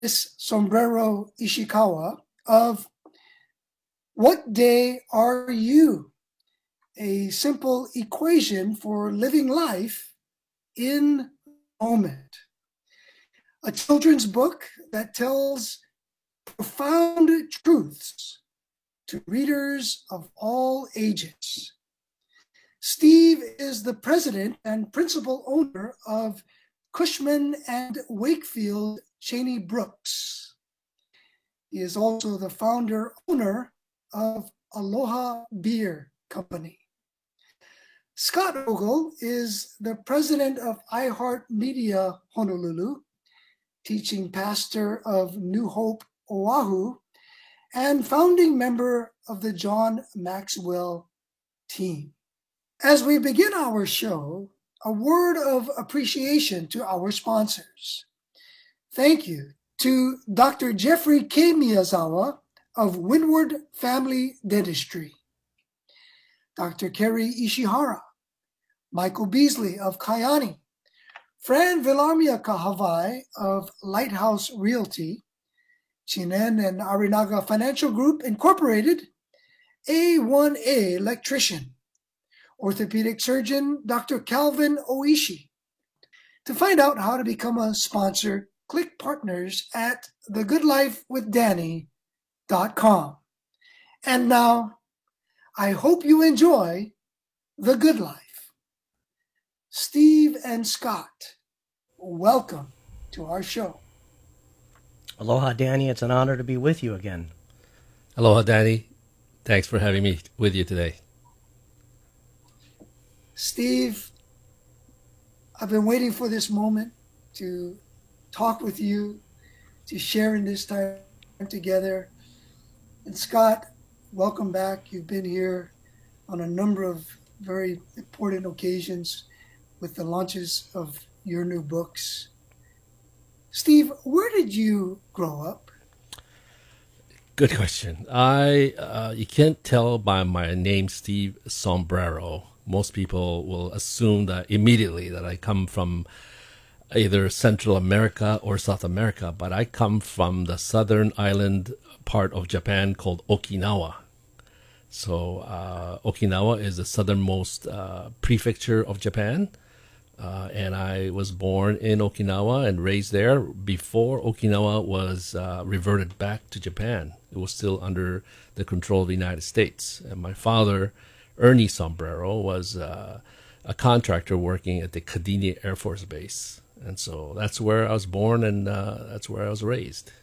Miss Sombrero Ishikawa of What Day Are You? A simple equation for living life in the moment. A children's book that tells profound truths to readers of all ages. Steve is the president and principal owner of Cushman and Wakefield Cheney Brooks. He is also the founder owner of Aloha Beer Company. Scott Ogle is the president of iHeartMedia Honolulu, teaching pastor of New Hope Oahu, and founding member of the John Maxwell team. As we begin our show, a word of appreciation to our sponsors. Thank you to Dr. Jeffrey K. Miyazawa of Windward Family Dentistry, Dr. Kerry Ishihara, Michael Beasley of Kayani, Fran Villarmia Kahavai of Lighthouse Realty, Chinen and Arinaga Financial Group Incorporated, A1A Electrician, orthopedic surgeon Dr. Calvin Oishi. To find out how to become a sponsor, click partners at thegoodlifewithdanny.com. And now, I hope you enjoy The Good Life. Steve and Scott, welcome to our show. Aloha, Danny. It's an honor to be with you again. Aloha, Danny. Thanks for having me with you today. Steve, I've been waiting for this moment to talk with you, to share in this time together. And Scott, welcome back. You've been here on a number of very important occasions with the launches of your new books. Steve, where did you grow up? Good question. You can't tell by my name, Steve Sombrero. Most people will assume that immediately that I come from either Central America or South America, but I come from the southern island part of Japan called Okinawa. So Okinawa is the southernmost prefecture of Japan, and I was born in Okinawa and raised there before Okinawa was reverted back to Japan. It was still under the control of the United States. And my father, Ernie Sombrero, was a contractor working at the Kadena Air Force Base. And so that's where I was born, and that's where I was raised.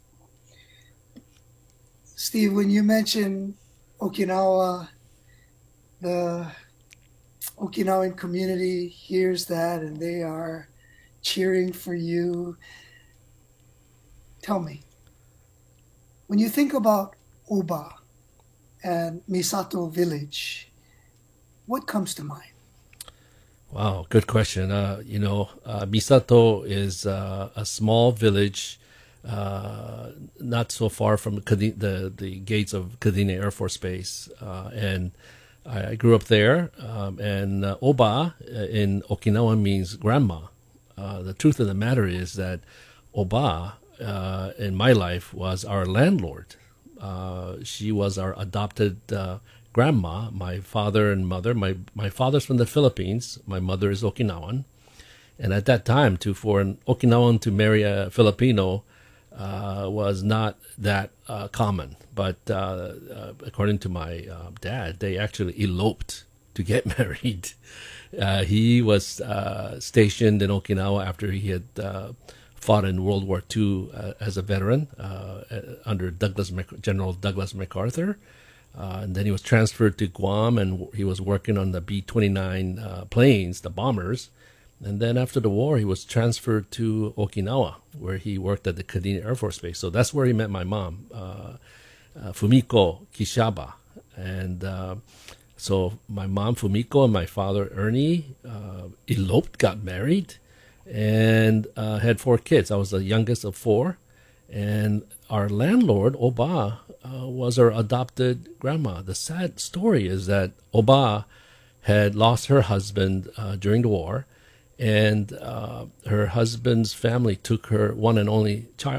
Steve, when you mention Okinawa, the Okinawan community hears that and they are cheering for you. Tell me, when you think about Oba and Misato Village, what comes to mind? Wow, good question. Misato is a small village not so far from the gates of Kadena Air Force Base. And I grew up there. And Oba in Okinawa means grandma. The truth of the matter is that Oba in my life was our landlord. She was our adopted grandma, my father and mother. My father's from the Philippines. My mother is Okinawan. And at that time, for an Okinawan to marry a Filipino was not that common. But according to my dad, they actually eloped to get married. He was stationed in Okinawa after he had fought in World War II as a veteran under General Douglas MacArthur. And then he was transferred to Guam, and he was working on the B-29 planes, the bombers. And then after the war, he was transferred to Okinawa, where he worked at the Kadena Air Force Base. So that's where he met my mom, Fumiko Kishaba. And so my mom, Fumiko, and my father, Ernie, eloped, got married, and had 4 kids. I was the youngest of 4. And our landlord, Oba, was our adopted grandma. The sad story is that Oba had lost her husband during the war, and her husband's family took her one and only child,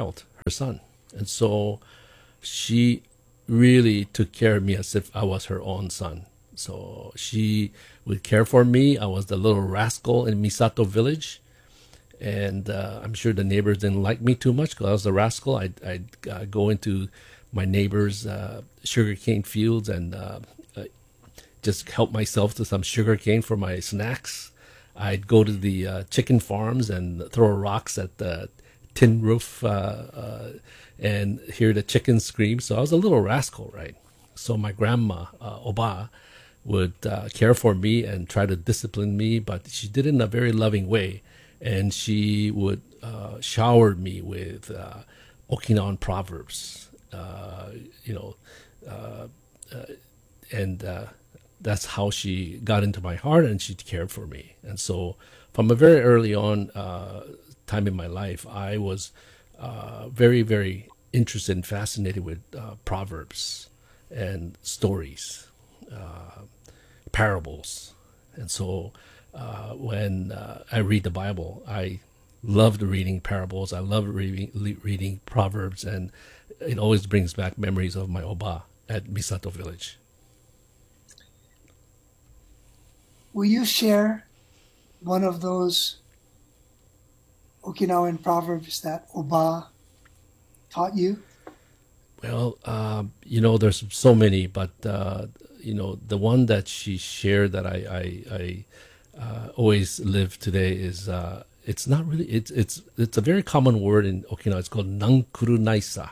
her son. And so she really took care of me as if I was her own son. So she would care for me. I was the little rascal in Misato village. And I'm sure the neighbors didn't like me too much because I was a rascal. I'd go into my neighbor's sugarcane fields and just help myself to some sugarcane for my snacks. I'd go to the chicken farms and throw rocks at the tin roof and hear the chickens scream. So I was a little rascal, right? So my grandma, Oba, would care for me and try to discipline me, but she did it in a very loving way. And she would shower me with Okinawan proverbs, and that's how she got into my heart, and she cared for me. And so from a very early on time in my life, I was very, very interested and fascinated with proverbs and stories, parables. And so when I read the Bible, I loved reading parables. I loved reading proverbs, and it always brings back memories of my Oba at Misato Village. Will you share one of those Okinawan proverbs that Oba taught you? Well, there's so many, but the one that she shared that I always live today is it's not really it's a very common word in Okinawa. It's called nankuru naisa.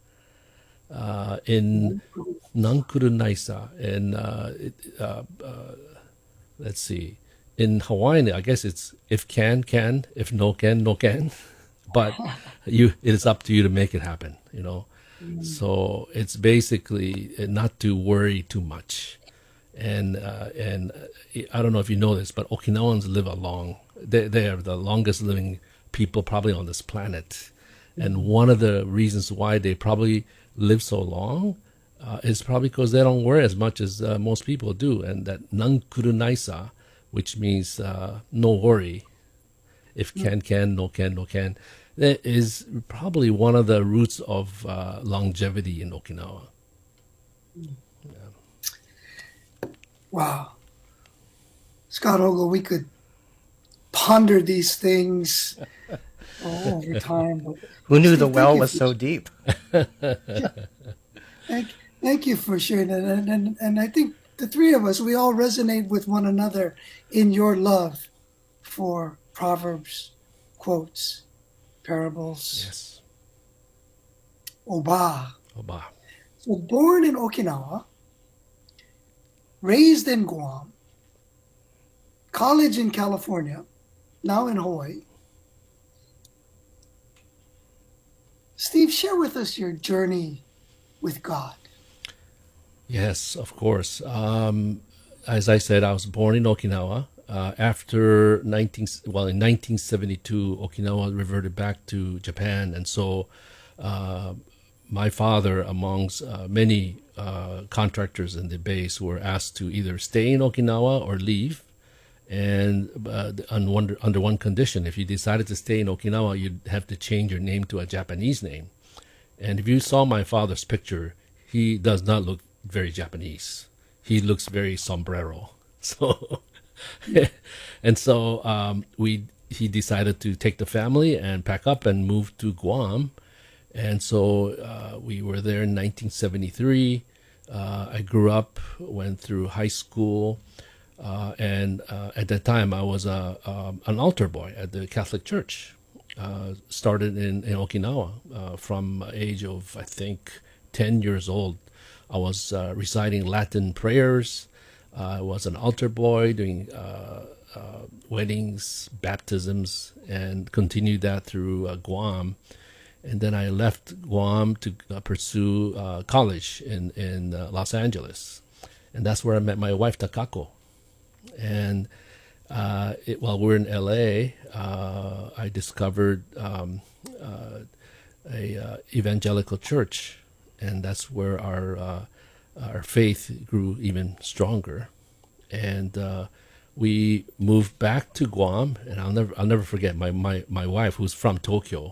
In nankuru naisa, and let's see, in Hawaiian, I guess it's if can, if no can, no can. But it is up to you to make it happen, So it's basically not to worry too much. And I don't know if you know this, but Okinawans live they are the longest living people probably on this planet. And one of the reasons why they probably live so long is probably because they don't worry as much as most people do. And that nankuru naisa, which means no worry, if can, no can, no can, that is probably one of the roots of longevity in Okinawa. Wow. Scott Ogle, we could ponder these things over time. But who knew the well was so deep? Thank you for sharing that. And I think the three of us, we all resonate with one another in your love for proverbs, quotes, parables. Yes. Oba. Oba. So born in Okinawa, raised in Guam, college in California, now in Hawaii. Steve, share with us your journey with God. Yes, of course. As I said, I was born in Okinawa. In 1972, Okinawa reverted back to Japan, and so my father, amongst many contractors in the base, were asked to either stay in Okinawa or leave. And under one condition: if you decided to stay in Okinawa, you'd have to change your name to a Japanese name. And if you saw my father's picture, he does not look very Japanese. He looks very sombrero. So, and so he decided to take the family and pack up and move to Guam. And so we were there in 1973. I grew up, went through high school, and at that time I was an altar boy at the Catholic Church. Started in Okinawa from age of, I think, 10 years old. I was reciting Latin prayers. I was an altar boy doing weddings, baptisms, and continued that through Guam. And then I left Guam to pursue college in Los Angeles. And that's where I met my wife, Takako. And while we were in L.A., I discovered a evangelical church. And that's where our faith grew even stronger. And we moved back to Guam. And I'll never forget my wife, who's from Tokyo,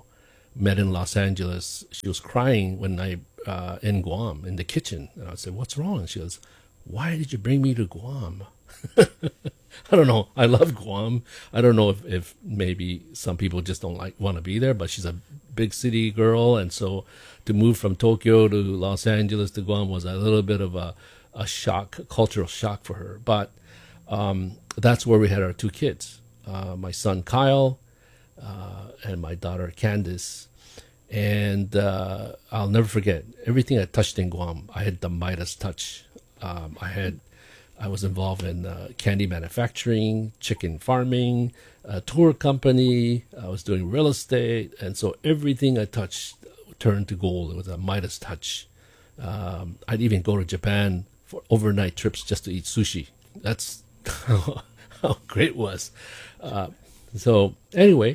met in Los Angeles. She was crying when I in Guam in the kitchen, and I said, "What's wrong?" And she goes, "Why did you bring me to Guam?" I don't know. I love Guam. I don't know if maybe some people just don't want to be there, but she's a big city girl, and so to move from Tokyo to Los Angeles to Guam was a little bit of a shock, a cultural shock for her. But that's where we had our two kids, my son Kyle and my daughter Candice. And I'll never forget, everything I touched in Guam, I had the Midas touch. I was involved in candy manufacturing, chicken farming, a tour company. I was doing real estate, and so everything I touched turned to gold. It was a Midas touch. I'd even go to Japan for overnight trips just to eat sushi. That's how great it was. So anyway,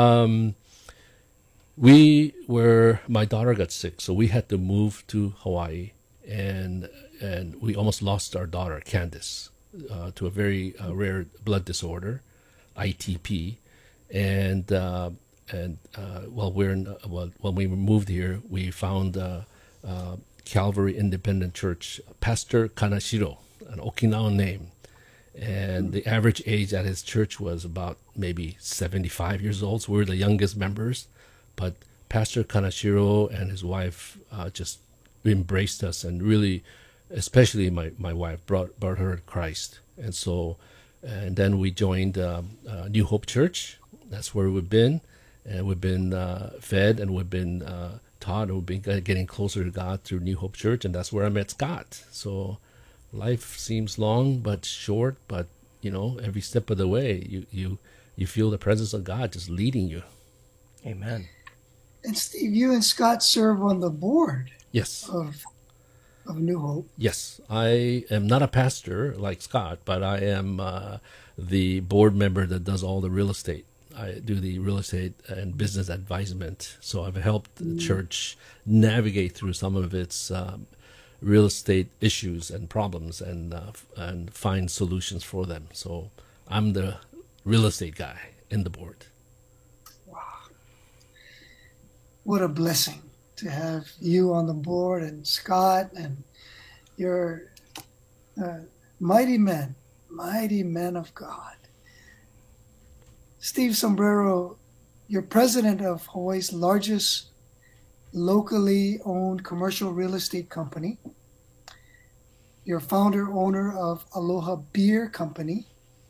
my daughter got sick, so we had to move to Hawaii, and we almost lost our daughter, Candice, to a very rare blood disorder, ITP. And when we moved here, we found Calvary Independent Church, Pastor Kanashiro, an Okinawan name. And the average age at his church was about maybe 75 years old. So we were the youngest members. But Pastor Kanashiro and his wife just embraced us, and really, especially my wife, brought her to Christ. And so, and then we joined New Hope Church. That's where we've been. And we've been fed, and we've been taught, and we've been getting closer to God through New Hope Church. And that's where I met Scott. So life seems long but short, but every step of the way you feel the presence of God just leading you. Amen. And Steve, you and Scott serve on the board. Yes. Of New Hope. Yes, I am not a pastor like Scott, but I am the board member that does all the real estate. I do the real estate and business advisement. So I've helped the church navigate through some of its real estate issues and problems, and find solutions for them. So I'm the real estate guy in the board. Wow. What a blessing to have you on the board, and Scott, and your mighty men of God. Steve Sombrero, you're president of Hawaii's largest locally owned commercial real estate company. You're founder owner of Aloha Beer Company.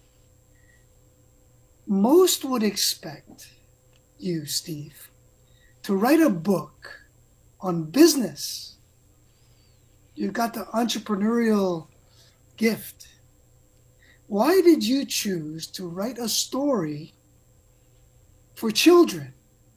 Most would expect you, Steve, to write a book on business. You've got the entrepreneurial gift. Why did you choose to write a story for children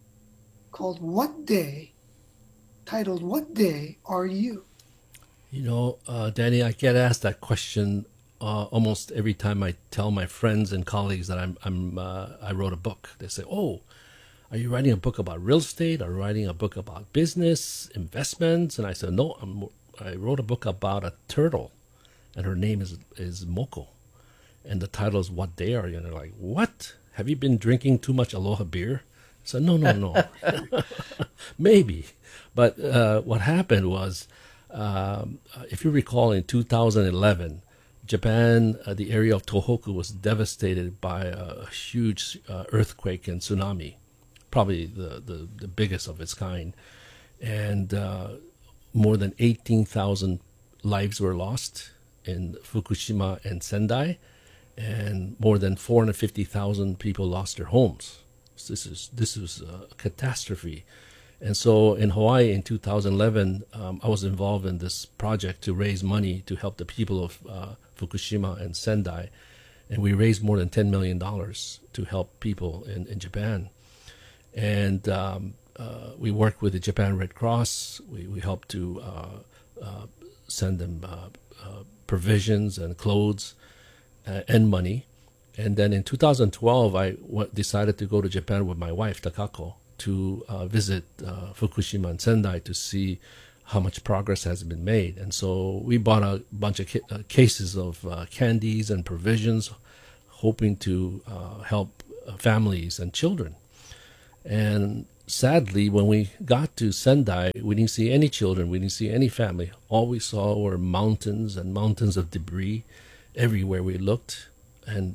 titled What Day Are You? Danny, I get asked that question almost every time I tell my friends and colleagues that I wrote a book. They say, "Oh, are you writing a book about real estate? Are you writing a book about business, investments?" And I said, "No, I wrote a book about a turtle, and her name is Moko, and the title is What Day Are You?" And they're like, "What? Have you been drinking too much Aloha beer?" I said, No. Maybe. But what happened was, if you recall, in 2011, Japan, the area of Tohoku, was devastated by a huge earthquake and tsunami, probably the biggest of its kind. And more than 18,000 lives were lost in Fukushima and Sendai, and more than 450,000 people lost their homes. So this was a catastrophe. And so in Hawaii in 2011, I was involved in this project to raise money to help the people of Fukushima and Sendai. And we raised more than $10 million to help people in Japan. And we worked with the Japan Red Cross. We helped to send them provisions and clothes and money. And then in 2012, I decided to go to Japan with my wife, Takako, to visit Fukushima and Sendai to see how much progress has been made. And so we bought a bunch of cases of candies and provisions, hoping to help families and children. And sadly, when we got to Sendai, we didn't see any children. We didn't see any family. All we saw were mountains and mountains of debris everywhere we looked. And,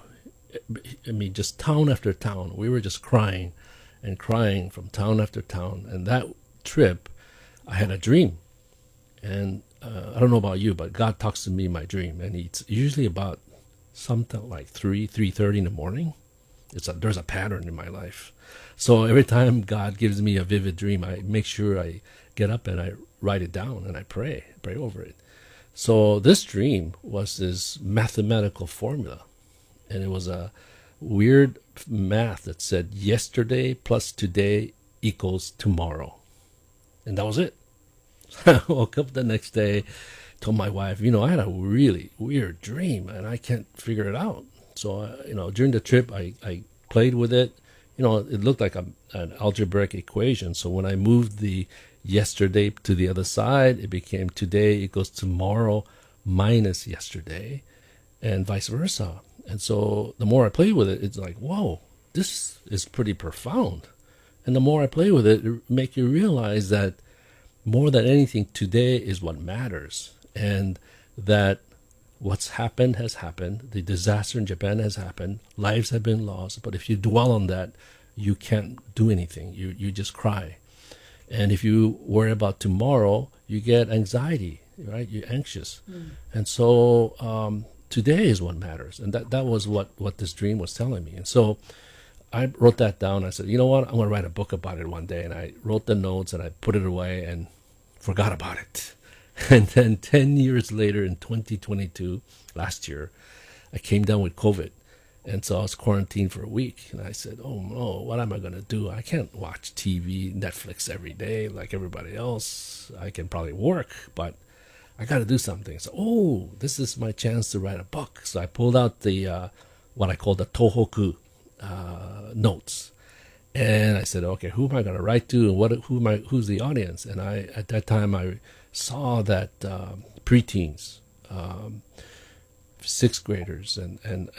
I mean, just town after town. We were just crying and crying from town after town. And that trip, I had a dream. And I don't know about you, but God talks to me in my dream. And it's usually about something like 3:30 in the morning. There's a pattern in my life. So every time God gives me a vivid dream, I make sure I get up and I write it down and I pray over it. So this dream was this mathematical formula, and it was a weird math that said yesterday plus today equals tomorrow. And that was it. I woke up the next day, told my wife, I had a really weird dream and I can't figure it out. So, during the trip, I played with it. It looked like an algebraic equation. So when I moved the yesterday to the other side, it became today equals tomorrow minus yesterday, and vice versa. And so the more I played with it, it's like, whoa, this is pretty profound. And the more I play with it, it makes you realize that more than anything, today is what matters. And that what's happened has happened. The disaster in Japan has happened. Lives have been lost. But if you dwell on that, you can't do anything. You just cry. And if you worry about tomorrow, you get anxiety, right? You're anxious. And so today is what matters. And that was what this dream was telling me. And so I wrote that down. I said, you know what? I'm going to write a book about it one day. And I wrote the notes and I put it away and forgot about it. And then 10 years later, in 2022, last year, I came down with COVID. And so I was quarantined for a week. And I said, oh, no, what am I going to do? I can't watch TV, Netflix every day like everybody else. I can probably work, but I got to do something. So, this is my chance to write a book. So I pulled out the what I call the Tohoku notes. And I said, okay, who am I going to write to, and who's the audience? And at that time I saw that preteens, sixth graders, and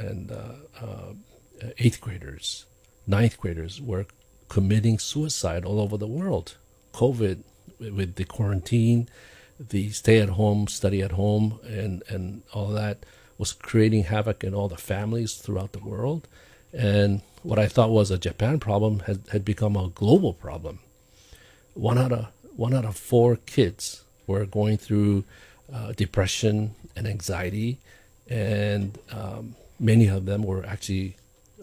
eighth graders, ninth graders were committing suicide all over the world. COVID, with the quarantine, the stay at home, study at home, and all that was creating havoc in all the families throughout the world. And what I thought was a Japan problem had become a global problem. One out of 4 kids were going through depression and anxiety, and many of them were actually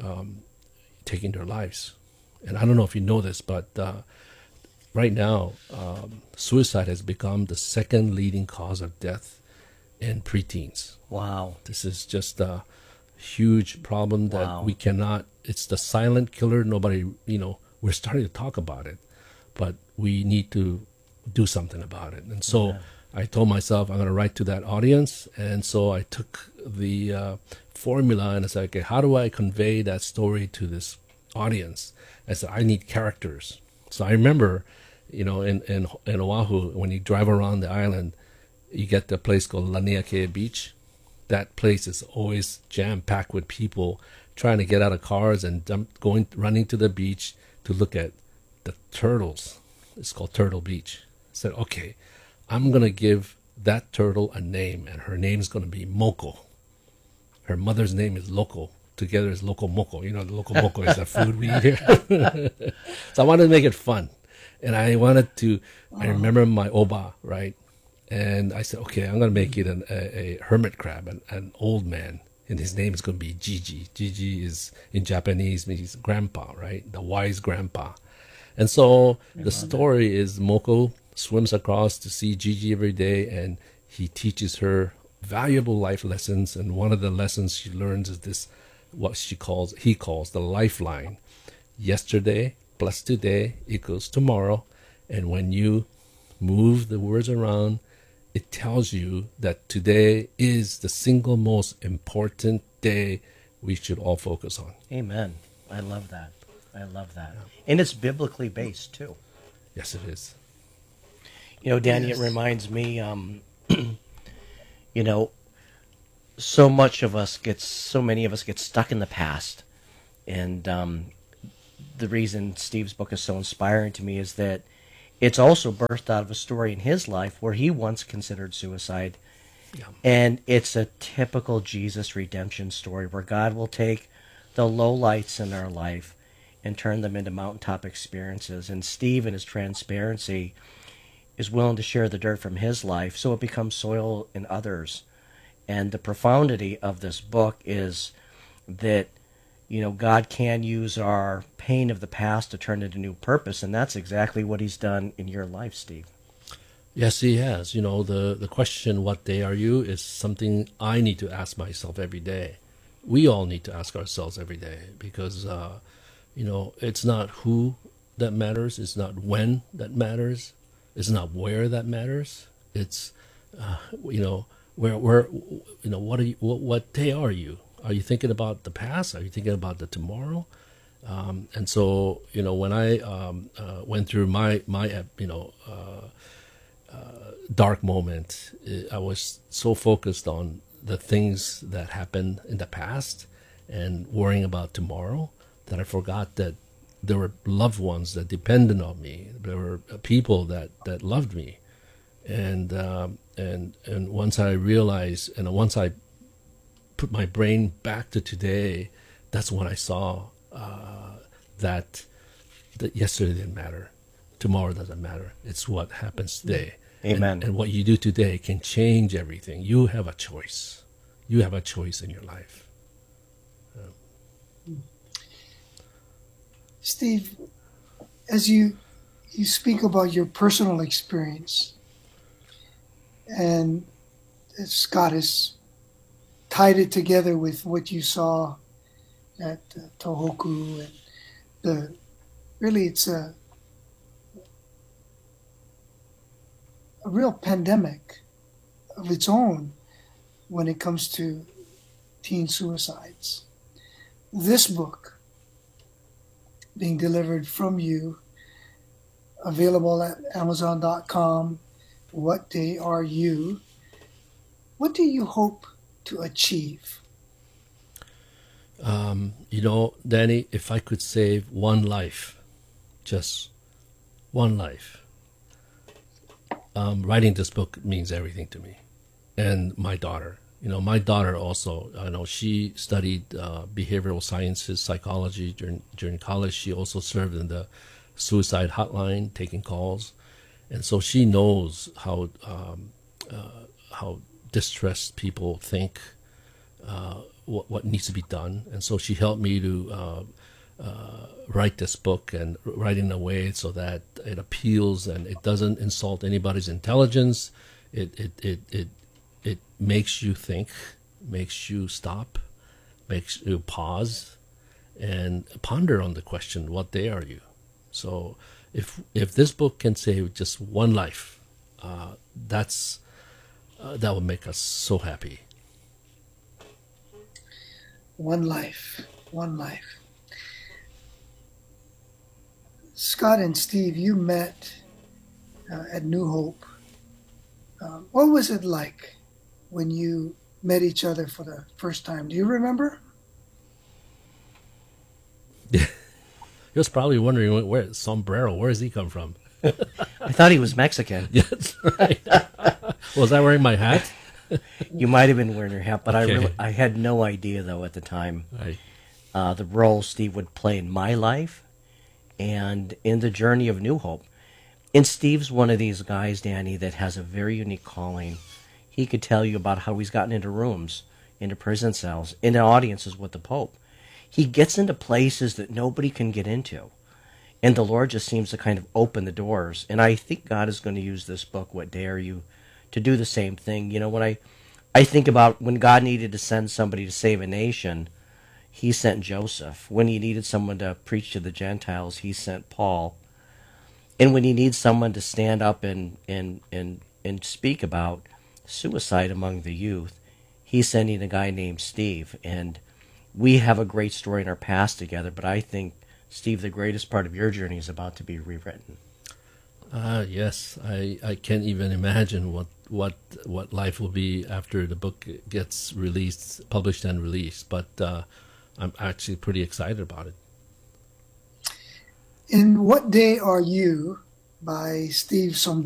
taking their lives. And I don't know if you know this, but right now, suicide has become the second leading cause of death in preteens. Wow. This is just a huge problem that we cannot, it's the silent killer. Nobody, we're starting to talk about it, but we need to do something about it. And so I told myself I'm going to write to that audience. And so I took the formula and I said, okay, how do I convey that story to this audience? I said, I need characters. So I remember, in Oahu, when you drive around the island, you get the place called Laniakea Beach. That place is always jam-packed with people trying to get out of cars and running to the beach to look at the turtles. It's called Turtle Beach. I said, okay, I'm going to give that turtle a name, and her name's going to be Moko. Her mother's name is Loco. Together is Loco Moko. The Loco Moko is the food we eat here. So I wanted to make it fun. And I wanted to, I remember my Oba, right? And I said, okay, I'm going to make it a hermit crab, an old man. And his name is going to be Gigi. Gigi is, in Japanese, means grandpa, right? The wise grandpa. And so the story is Moko swims across to see Gigi every day, and he teaches her valuable life lessons. And one of the lessons she learns is this, what he calls the lifeline. Yesterday plus today equals tomorrow. And when you move the words around, it tells you that today is the single most important day we should all focus on. Amen. I love that. And it's biblically based, too. Yes, it is. Danny, it reminds me, so many of us get stuck in the past. And the reason Steve's book is so inspiring to me is that it's also birthed out of a story in his life where he once considered suicide. Yeah. And it's a typical Jesus redemption story where God will take the lowlights in our life and turn them into mountaintop experiences. And Steve, in his transparency, is willing to share the dirt from his life so it becomes soil in others. And the profundity of this book is that, you know, God can use our pain of the past to turn into new purpose. And that's exactly what he's done in your life, Steve. Yes, he has. You know, the question, what day are you, is something I need to ask myself every day. We all need to ask ourselves every day because, you know, it's not who that matters. It's not when that matters. It's not where that matters. It's, you know, where, you know, what day are you? Are you thinking about the past? Are you thinking about the tomorrow? And so, you know, when I went through my you know, dark moment, I was so focused on the things that happened in the past and worrying about tomorrow that I forgot that there were loved ones that depended on me. There were people that loved me, and once I realized, and once I put my brain back to today, that's when I saw that yesterday didn't matter, tomorrow doesn't matter. It's what happens today. Amen. And what you do today can change everything. You have a choice. You have a choice in your life. Steve, as you speak about your personal experience, and Scott has tied it together with what you saw at Tohoku, and it's a real pandemic of its own when it comes to teen suicides. This book being delivered from you, available at Amazon.com. What day are you? What do you hope to achieve? You know, Danny, if I could save one life, just one life, writing this book means everything to me. And my daughter. You know, my daughter also, I know she studied behavioral sciences, psychology during college. She also served in the suicide hotline, taking calls. And so she knows how distressed people think, what needs to be done. And so she helped me to write this book and write in a way so that it appeals and it doesn't insult anybody's intelligence. It makes you think, makes you stop, makes you pause and ponder on the question, what day are you? So if this book can save just one life, that would make us so happy. One life. Scott and Steve, you met at New Hope. What was it like when you met each other for the first time? Do you remember? He was probably wondering where sombrero. Where does he come from? I thought he was Mexican. Yes, right. Was I wearing my hat? You might have been wearing your hat, but Okay. I had no idea though at the time Right. the role Steve would play in my life and in the journey of New Hope. And Steve's one of these guys, Danny, that has a very unique calling. He could tell you about how he's gotten into rooms, into prison cells, into audiences with the Pope. He gets into places that nobody can get into. And the Lord just seems to kind of open the doors. And I think God is going to use this book, What Day Are You, to do the same thing. You know, when I think about when God needed to send somebody to save a nation, he sent Joseph. When he needed someone to preach to the Gentiles, he sent Paul. And when he needs someone to stand up and speak about suicide among the youth, he's sending a guy named Steve. And we have a great story in our past together, but I think, Steve, the greatest part of your journey is about to be rewritten. Yes, I can't even imagine what life will be after the book gets released, published and released. But I'm actually pretty excited about it. In What Day Are You by Steve Sombra.